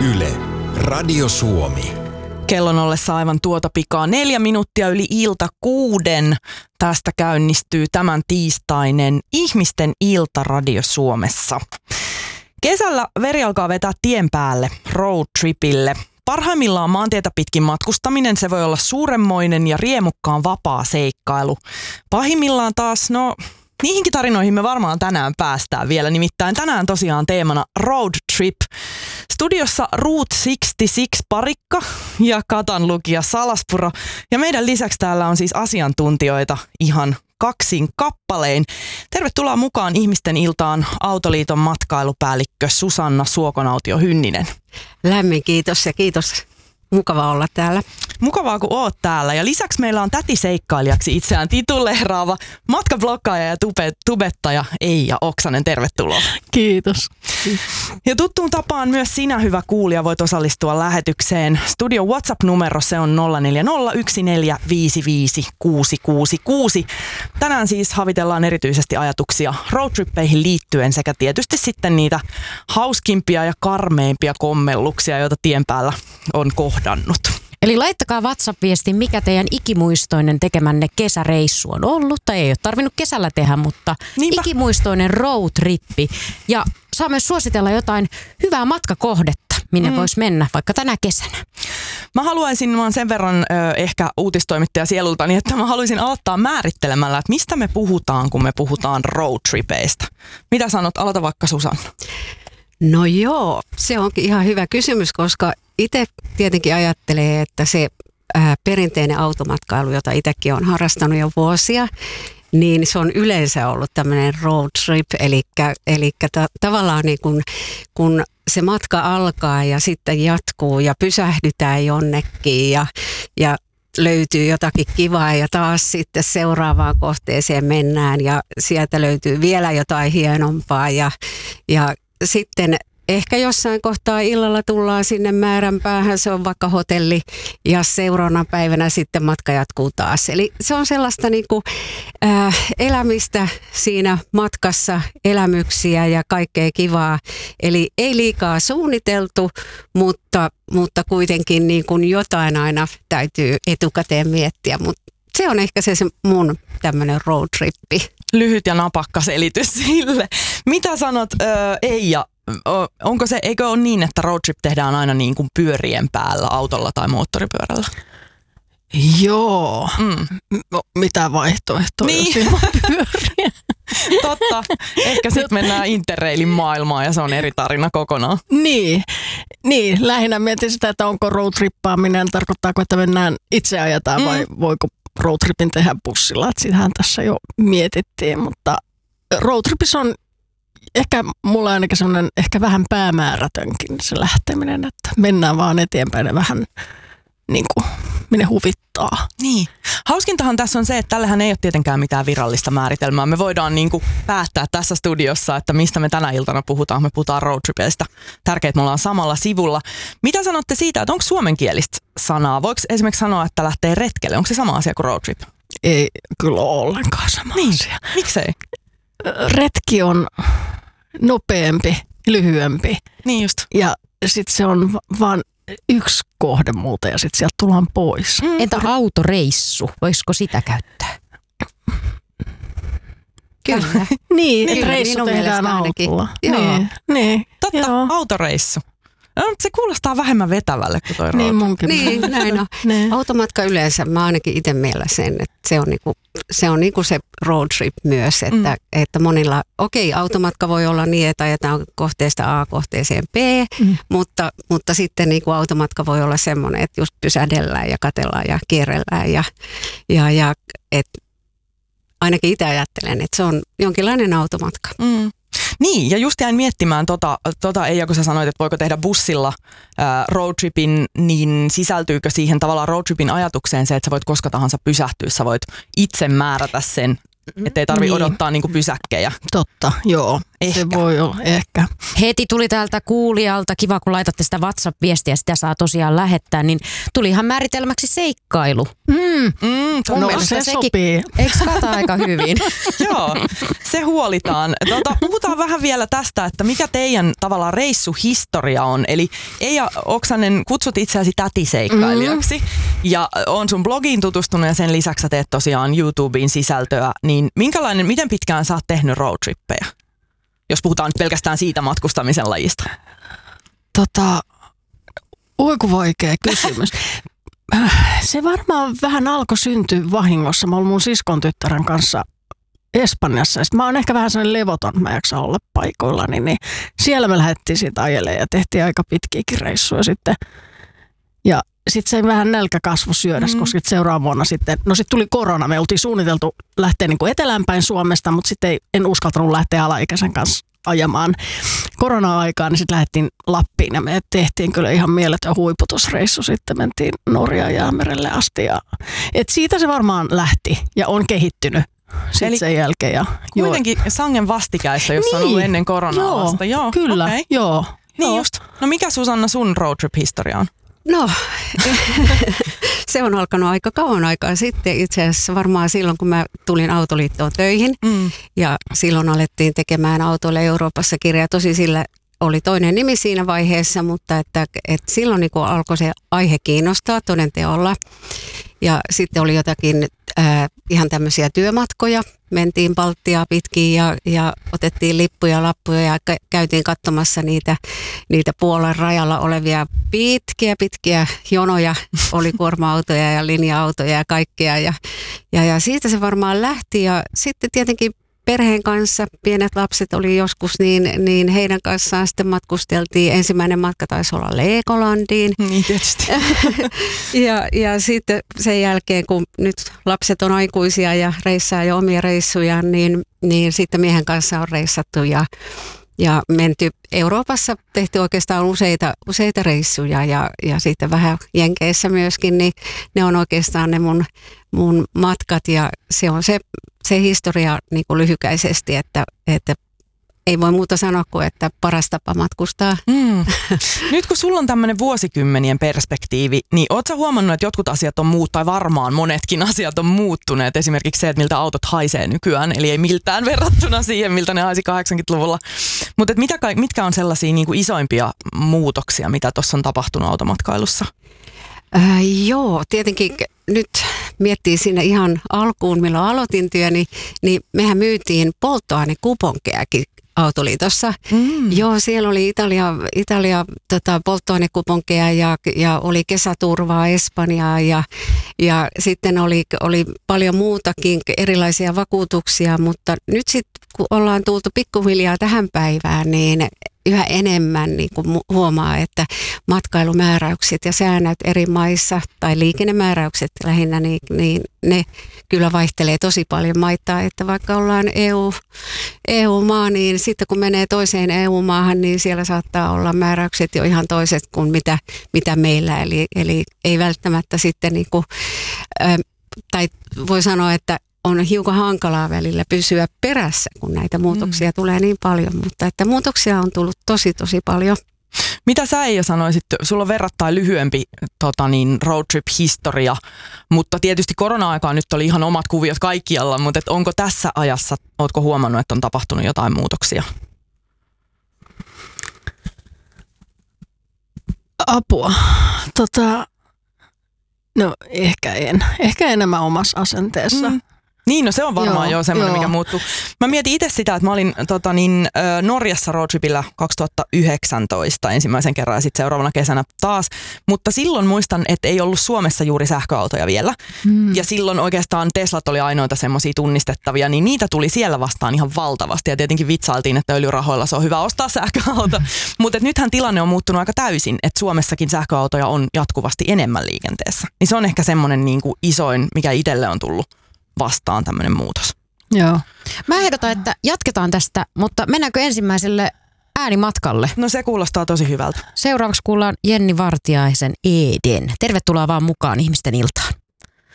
Yle, Radio Suomi. Kellon ollessa aivan tuota pikaa 4 minuuttia yli ilta 6. Tästä käynnistyy tämän tiistainen Ihmisten ilta Radio Suomessa. Kesällä veri alkaa vetää tien päälle roadtripille. Parhaimmillaan maantietä pitkin matkustaminen se voi olla suuremmoinen ja riemukkaan vapaa seikkailu. Pahimmillaan taas, niihinkin tarinoihin me varmaan tänään päästään vielä. Nimittäin tänään tosiaan teemana road trip. Studiossa Route 66 Parikka ja Katan lukija Salaspuro. Ja meidän lisäksi täällä on siis asiantuntijoita ihan kaksin kappalein. Tervetuloa mukaan Ihmisten iltaan Autoliiton matkailupäällikkö Susanna Suokonautio-Hynninen. Lämmin kiitos ja kiitos. Mukava olla täällä. Mukavaa, kun oot täällä. Ja lisäksi meillä on tätiseikkailijaksi itseään tituleeraava matkabloggaaja ja tubettaja Eija Oksanen. Tervetuloa. Kiitos. Ja tuttuun tapaan myös sinä, hyvä kuulija, voit osallistua lähetykseen. Studion WhatsApp-numero se on 0401455666. Tänään siis havitellaan erityisesti ajatuksia roadtrippeihin liittyen sekä tietysti sitten niitä hauskimpia ja karmeimpia kommelluksia, joita tien päällä on kohdannut. Eli laittakaa WhatsApp-viestiin, mikä teidän ikimuistoinen tekemänne kesäreissu on ollut. Tai ei ole tarvinnut kesällä tehdä, mutta niinpä. Ikimuistoinen roadtrippi. Ja saa myös suositella jotain hyvää matkakohdetta, minne voisi mennä vaikka tänä kesänä. Mä haluaisin vaan sen verran ehkä uutistoimittaja sielultani, että mä haluaisin aloittaa määrittelemällä, että mistä me puhutaan, kun me puhutaan roadtripeistä. Mitä sanot? Aloita vaikka Susanna. No joo, se onkin ihan hyvä kysymys, koska itse tietenkin ajattelee, että se perinteinen automatkailu, jota itsekin olen harrastanut jo vuosia, niin se on yleensä ollut tämmöinen road trip, eli tavallaan niin kun se matka alkaa ja sitten jatkuu ja pysähdytään jonnekin ja löytyy jotakin kivaa ja taas sitten seuraavaan kohteeseen mennään ja sieltä löytyy vielä jotain hienompaa ja sitten ehkä jossain kohtaa illalla tullaan sinne määränpäähän, se on vaikka hotelli ja seuraavana päivänä sitten matka jatkuu taas. Eli se on sellaista elämistä siinä matkassa, elämyksiä ja kaikkea kivaa. Eli ei liikaa suunniteltu, mutta kuitenkin niin kuin jotain aina täytyy etukäteen miettiä, mutta se on ehkä se mun tämmöinen roadtrippi. Lyhyt ja napakka selitys sille. Mitä sanot Eija? Eikö ole niin, että roadtrip tehdään aina niin kuin pyörien päällä, autolla tai moottoripyörällä? Joo. Mitä vaihtoehtoja niin. Pyöriä? Totta. Ehkä sitten mennään Interrailin maailmaan ja se on eri tarina kokonaan. Niin, lähinnä mietin sitä, että onko roadtrippaaminen, tarkoittaako, että mennään itse ajetaan vai voiko roadtripin tehdä bussilla. Sitähän tässä jo mietittiin, mutta roadtripissa on ehkä mulla ainakin semmoinen ehkä vähän päämäärätönkin se lähteminen, että mennään vaan eteenpäin ja vähän niin kuin minne huvittaa. Niin. Hauskintahan tässä on se, että tällähän ei ole tietenkään mitään virallista määritelmää. Me voidaan niin kuin päättää tässä studiossa, että mistä me tänä iltana puhutaan. Me puhutaan roadtripeista. Tärkeää, että me ollaan samalla sivulla. Mitä sanotte siitä, että onko suomenkielistä sanaa? Voiko esimerkiksi sanoa, että lähtee retkelle? Onko se sama asia kuin roadtrip? Ei kyllä ole ollenkaan sama asia. Miksei? Retki on nopeampi, lyhyempi. Niin just. Ja sitten se on vaan yksi kohde muuta ja sitten sieltä tullaan pois. Entä autoreissu? Voisiko sitä käyttää? Kyllä. Niin, reissu tehdään autolla. Niin. Totta, joo. Autoreissu. No, se kuulostaa vähemmän vetävälle kuin toi road. Niin munkin. Niin, näin on. Automatka yleensä, mä ainakin itse miellä sen, että se on niinku se road trip myös, että monilla, automatka voi olla niin, että ajetaan kohteesta A kohteeseen B, mutta sitten niinku automatka voi olla semmoinen, että just pysähdellään ja katellaan ja kierrellään ja että ainakin itse ajattelen, että se on jonkinlainen automatka. Niin, ja just jäin miettimään Eija, kun sä sanoit, että voiko tehdä bussilla roadtripin, niin sisältyykö siihen tavallaan roadtripin ajatukseen se, että sä voit koska tahansa pysähtyä, sä voit itse määrätä sen Ettei tarvitse odottaa niinku pysäkkejä. Totta, joo. Ehkä. Se voi olla ehkä. Heti tuli täältä kuulijalta, kiva kun laitatte sitä WhatsApp-viestiä, sitä saa tosiaan lähettää, niin tuli ihan määritelmäksi seikkailu. No se sopii. Eikö kata aika hyvin? Joo, se huolitaan. Puhutaan vähän vielä tästä, että mikä teidän tavallaan reissuhistoria on. Eli Eija Oksanen, kutsut itseäsi tätiseikkailijaksi ja on sun blogiin tutustunut ja sen lisäksi sä teet tosiaan YouTubeen sisältöä. Niin miten pitkään sä oot tehnyt roadtrippejä? Jos puhutaan nyt pelkästään siitä matkustamisen lajista. Oiku vaikea kysymys. Se varmaan vähän alkoi syntyä vahingossa. Mä olin mun siskon tyttären kanssa Espanjassa. Sitten mä oon ehkä vähän sellainen levoton, mä jaksan olla paikoillani. Niin siellä me lähdettiin siitä ajelemaan ja tehtiin aika pitkiäkin reissuja sitten. Ja sitten se vähän nälkä kasvoi syödässä, koska seuraavana vuonna sitten, tuli korona. Me oltiin suunniteltu lähteä niin kuin eteläänpäin Suomesta, mutta sitten en uskaltanut lähteä alaikäisen kanssa ajamaan korona-aikaan, niin sitten lähdettiin Lappiin ja me tehtiin kyllä ihan mieletön huiputusreissu. Sitten mentiin Norjaan Jäämerelle asti. Et siitä se varmaan lähti ja on kehittynyt sitten sen jälkeen. Ja kuitenkin sangen vastikäissä, jos on ollut ennen koronaa vasta. Joo, kyllä, okay. joo. Niin just. No mikä Susanna sun roadtrip-historia on? No, se on alkanut aika kauan aikaa sitten. Itse asiassa varmaan silloin, kun mä tulin Autoliittoon töihin ja silloin alettiin tekemään autoille Euroopassa kirjaa. Tosi sillä oli toinen nimi siinä vaiheessa, mutta että silloin niin kun alkoi se aihe kiinnostaa toden teolla. Ja sitten oli jotakin ihan tämmöisiä työmatkoja. Mentiin Baltiaa pitkin ja otettiin lippuja, lappuja ja käytiin katsomassa niitä Puolan rajalla olevia pitkiä jonoja. Oli kuorma-autoja ja linja-autoja ja kaikkea. Ja siitä se varmaan lähti. Ja sitten tietenkin perheen kanssa, pienet lapset oli joskus, niin heidän kanssaan sitten matkusteltiin. Ensimmäinen matka taisi olla Legolandiin. Niin tietysti. ja sitten sen jälkeen, kun nyt lapset on aikuisia ja reissaa jo omia reissuja, niin sitten miehen kanssa on reissattu ja menty Euroopassa, tehty oikeastaan useita reissuja ja sitten vähän Jenkeissä myöskin, niin ne on oikeastaan ne mun matkat ja se on se historia niin kuin lyhykäisesti, että ei voi muuta sanoa kuin, että paras tapa matkustaa. Nyt kun sulla on tämmöinen vuosikymmenien perspektiivi, niin ootko sä huomannut, että jotkut asiat on muuttunut, tai varmaan monetkin asiat on muuttuneet. Esimerkiksi se, että miltä autot haisee nykyään, eli ei miltään verrattuna siihen, miltä ne haisi 80-luvulla. Mutta mitkä on sellaisia niin kuin isoimpia muutoksia, mitä tuossa on tapahtunut automatkailussa? Joo, tietenkin nyt miettii sinne ihan alkuun, milloin aloitin työni, niin mehän myytiin polttoainekuponkejakin Autoliitossa. Joo, siellä oli Italia polttoainekuponkeja ja oli kesäturvaa Espanjaa ja sitten oli paljon muutakin erilaisia vakuutuksia, mutta nyt sitten kun ollaan tultu pikkuhiljaa tähän päivään, niin yhä enemmän niin kuin huomaa, että matkailumääräykset ja säännöt eri maissa tai liikennemääräykset lähinnä, niin ne kyllä vaihtelee tosi paljon maittaa, että vaikka ollaan EU-maa, niin sitten kun menee toiseen EU-maahan, niin siellä saattaa olla määräykset jo ihan toiset kuin mitä meillä, eli ei välttämättä sitten niin kuin, tai voi sanoa, että on hiukan hankalaa välillä pysyä perässä, kun näitä muutoksia tulee niin paljon, mutta että muutoksia on tullut tosi paljon. Mitä sä Eija sanoisit? Sulla on verrattain lyhyempi roadtrip-historia, mutta tietysti korona-aikaan nyt oli ihan omat kuviot kaikkialla, mutta onko tässä ajassa, ootko huomannut, että on tapahtunut jotain muutoksia? Apua. No ehkä en. Ehkä enemmän omassa asenteessa. Niin, no se on varmaan jo semmoinen, mikä muuttuu. Mä mietin itse sitä, että mä olin Norjassa roadtripillä 2019 ensimmäisen kerran ja sitten seuraavana kesänä taas. Mutta silloin muistan, että ei ollut Suomessa juuri sähköautoja vielä. Ja silloin oikeastaan Teslat oli ainoita semmoisia tunnistettavia, niin niitä tuli siellä vastaan ihan valtavasti. Ja tietenkin vitsailtiin, että öljyrahoilla se on hyvä ostaa sähköauto. Mutta nythän tilanne on muuttunut aika täysin, että Suomessakin sähköautoja on jatkuvasti enemmän liikenteessä. Niin se on ehkä semmoinen niin kuin isoin, mikä itselle on tullut vastaan tämmöinen muutos. Joo. Mä ehdotan, että jatketaan tästä, mutta mennäänkö ensimmäiselle äänimatkalle? No se kuulostaa tosi hyvältä. Seuraavaksi kuullaan Jenni Vartiaisen Eden. Tervetuloa vaan mukaan ihmisten iltaan.